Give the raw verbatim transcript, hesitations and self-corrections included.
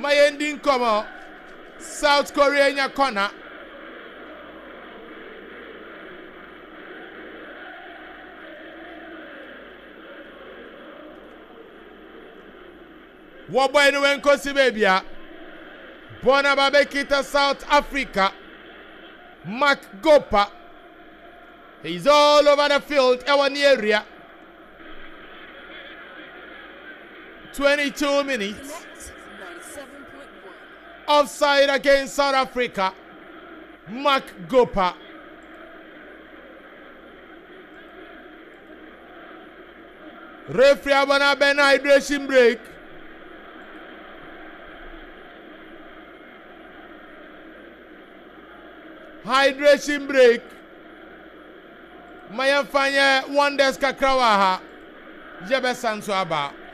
Mayendin Komo, South Korea in your corner. Wabwa inu wenkosi bebia. Bona babekita South Africa. Mark Gopa. He's all over the field, our area. twenty-two minutes. Offside against South Africa. Mark Gopa. Referee abana ben hydration break. Hydration break. Maya fanya wonders kakrawaha. Jebe sanso aba.